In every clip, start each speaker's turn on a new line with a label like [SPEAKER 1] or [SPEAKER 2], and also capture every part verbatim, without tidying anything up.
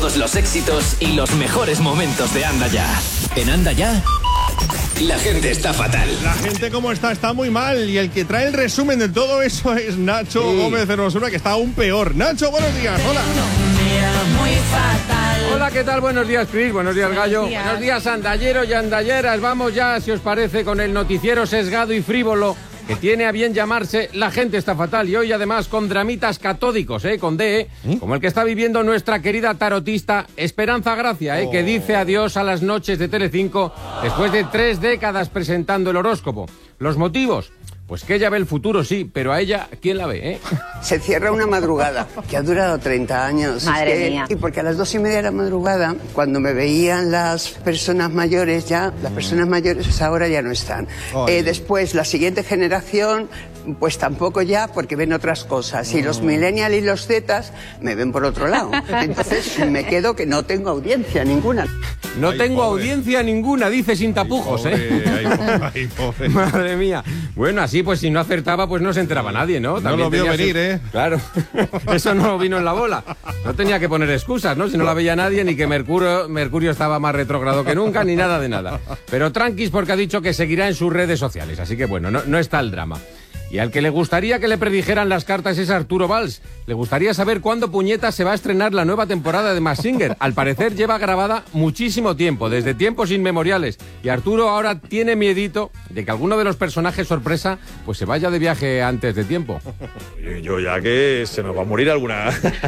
[SPEAKER 1] todos los éxitos y los mejores momentos de Anda Ya. En Anda Ya, la gente está fatal.
[SPEAKER 2] La gente como está, está muy mal. Y el que trae el resumen de todo eso es Nacho sí. Gómez Hermosura, que está aún peor. Nacho, buenos días, hola.
[SPEAKER 3] Muy fatal.
[SPEAKER 4] Hola, ¿qué tal? Buenos días, Cris. Buenos días, Gallo. Buenos días, Buenos días andalleros y andalleras. Vamos ya, si os parece, con el noticiero sesgado y frívolo que tiene a bien llamarse La gente está fatal. Y hoy, además, con dramitas catódicos, ¿eh? Con D, ¿Eh? Como el que está viviendo nuestra querida tarotista Esperanza Gracia, ¿eh? Oh. Que dice adiós a las noches de Telecinco después de tres décadas presentando el horóscopo. ¿Los motivos? Pues que ella ve el futuro, sí, pero a ella, ¿quién la ve, eh?
[SPEAKER 5] Se cierra una madrugada, que ha durado treinta años.
[SPEAKER 3] Madre
[SPEAKER 5] es que,
[SPEAKER 3] mía.
[SPEAKER 5] Y porque a las dos y media de la madrugada, cuando me veían las personas mayores ya, las personas mayores ahora ya no están. Eh, después, la siguiente generación, pues tampoco ya, porque ven otras cosas. Y los millennials y los zetas me ven por otro lado. Entonces me quedo que no tengo audiencia ninguna.
[SPEAKER 4] No
[SPEAKER 2] ay,
[SPEAKER 4] tengo
[SPEAKER 2] pobre.
[SPEAKER 4] audiencia ninguna, dice sin tapujos,
[SPEAKER 2] ay,
[SPEAKER 4] ¿eh?
[SPEAKER 2] Ay, pobre, ay, pobre.
[SPEAKER 4] Madre mía. Bueno, así pues si no acertaba, pues no se enteraba nadie, ¿no?
[SPEAKER 2] También no lo vio venir, su... ¿eh?
[SPEAKER 4] Claro. Eso no vino en la bola. No tenía que poner excusas, ¿no? Si no la veía nadie, ni que Mercurio, Mercurio estaba más retrógrado que nunca, ni nada de nada. Pero tranquis, porque ha dicho que seguirá en sus redes sociales. Así que bueno, no, no está el drama. Y al que le gustaría que le predijeran las cartas es Arturo Valls. Le gustaría saber cuándo puñetas se va a estrenar la nueva temporada de Masked Singer. Al parecer lleva grabada muchísimo tiempo, desde tiempos inmemoriales. Y Arturo ahora tiene miedito de que alguno de los personajes sorpresa pues se vaya de viaje antes de tiempo.
[SPEAKER 6] Yo ya que se nos va a morir alguna.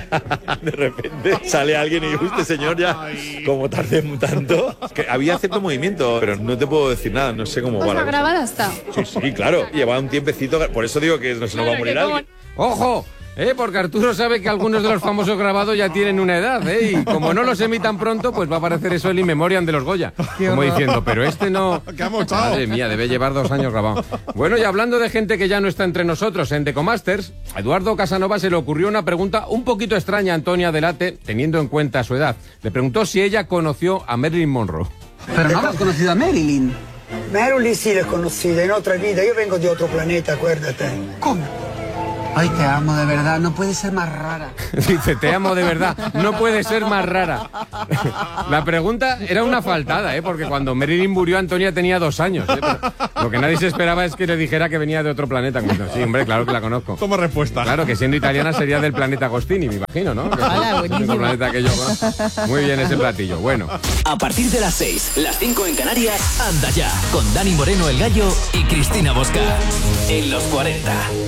[SPEAKER 6] De repente sale alguien y este señor ya, como tarde tanto. Que había cierto movimiento, pero no te puedo decir nada, no sé cómo va la cosa.
[SPEAKER 7] grabada está.
[SPEAKER 6] Sí, sí, claro. Lleva un tiempecito. Por eso digo que no se nos va a morir alguien.
[SPEAKER 4] ¡Ojo! ¿Eh? Porque Arturo sabe que algunos de los famosos grabados ya tienen una edad, ¿eh? Y como no los emitan pronto, pues va a aparecer eso el In Memoriam de los Goya. Como diciendo, pero este no... Madre mía, debe llevar dos años grabado. Bueno, y hablando de gente que ya no está entre nosotros, en Decomasters, a Eduardo Casanova se le ocurrió una pregunta un poquito extraña a Antonia Delate, teniendo en cuenta su edad. Le preguntó si ella conoció a Marilyn Monroe.
[SPEAKER 8] Pero no has conocido a Marilyn.
[SPEAKER 9] Marilyn sí la he conocido en otra vida. Yo vengo de otro planeta, acuérdate.
[SPEAKER 8] ¿Cómo? Ay, te amo de verdad, no puede ser más rara.
[SPEAKER 4] Dice, te amo de verdad, no puede ser más rara. La pregunta era una faltada, ¿eh? Porque cuando Marilyn murió, Antonia tenía dos años, ¿eh? Pero lo que nadie se esperaba es que le dijera que venía de otro planeta. Sí, hombre, claro que la conozco.
[SPEAKER 2] Toma respuesta.
[SPEAKER 4] Claro, que siendo italiana sería del planeta Agostini, me imagino, ¿no? Que
[SPEAKER 7] Hola,
[SPEAKER 4] es el planeta que yo conozco. Muy bien ese platillo, bueno.
[SPEAKER 1] A partir de las seis, las cinco en Canarias, Anda Ya, con Dani Moreno el Gallo y Cristina Bosca. En los cuarenta.